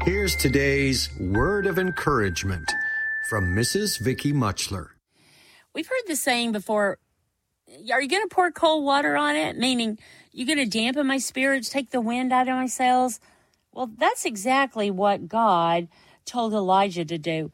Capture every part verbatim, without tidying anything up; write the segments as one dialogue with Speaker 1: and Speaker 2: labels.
Speaker 1: Here's today's word of encouragement from Missus Vicky Muchler.
Speaker 2: We've heard the saying before, are you going to pour cold water on it? Meaning, you're going to dampen my spirits, take the wind out of my sails? Well, that's exactly what God told Elijah to do.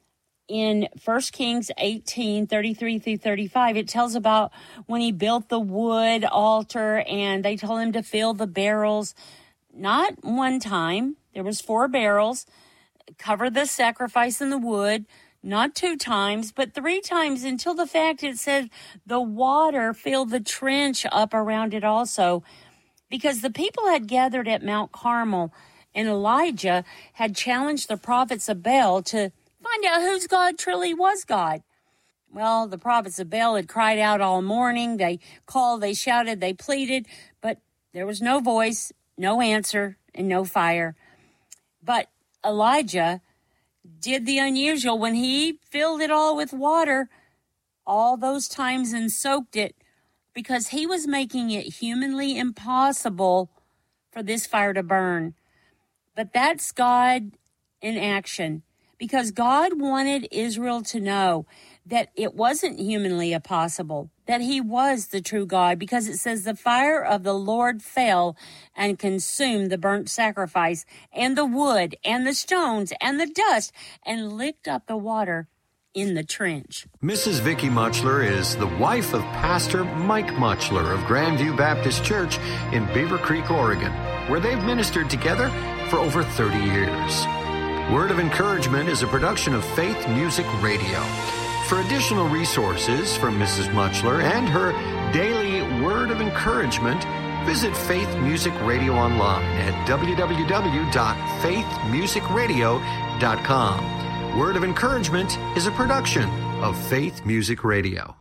Speaker 2: In First Kings eighteen, thirty-three through thirty-five, it tells about when he built the wood altar and they told him to fill the barrels. Not one time. There was four barrels. Cover the sacrifice in the wood. Not two times, but three times until the fact it said the water filled the trench up around it also. Because the people had gathered at Mount Carmel and Elijah had challenged the prophets of Baal to find out whose God truly was God. Well, the prophets of Baal had cried out all morning. They called, they shouted, they pleaded, but there was no voice, no answer, and no fire. But Elijah did the unusual when he filled it all with water all those times and soaked it, because he was making it humanly impossible for this fire to burn. But that's God in action, because God wanted Israel to know that it wasn't humanly impossible, that he was the true God, because it says the fire of the Lord fell and consumed the burnt sacrifice and the wood and the stones and the dust and licked up the water in the trench.
Speaker 1: Missus Vicky Muchler is the wife of Pastor Mike Muchler of Grandview Baptist Church in Beaver Creek, Oregon, where they've ministered together for over thirty years. Word of Encouragement is a production of Faith Music Radio. For additional resources from Missus Muchler and her daily Word of Encouragement, visit Faith Music Radio online at w w w dot faith music radio dot com. Word of Encouragement is a production of Faith Music Radio.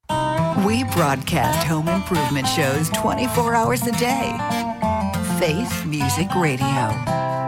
Speaker 3: We broadcast home improvement shows twenty-four hours a day. Faith Music Radio.